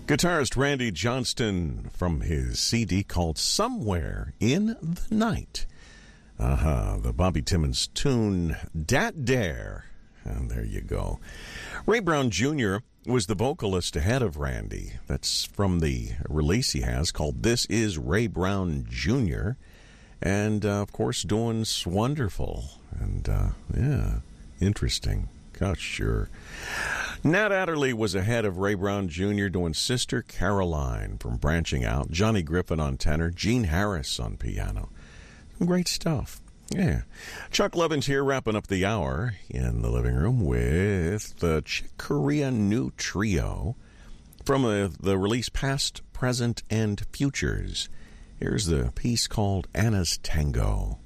Guitarist Randy Johnston from his CD called Somewhere in the Night. The Bobby Timmons tune, Dat Dare. And there you go. Ray Brown Jr. was the vocalist ahead of Randy. That's from the release he has called This Is Ray Brown Jr. And, of course, doing wonderful. And, yeah, interesting. Gosh, sure. Nat Adderley was ahead of Ray Brown Jr. doing Sister Caroline from Branching Out. Johnny Griffin on tenor. Gene Harris on piano. Great stuff. Yeah. Chuck Levin's here wrapping up the hour in the living room with the Chick Corea New Trio from the release Past, Present, and Futures. Here's the piece called Anna's Tango.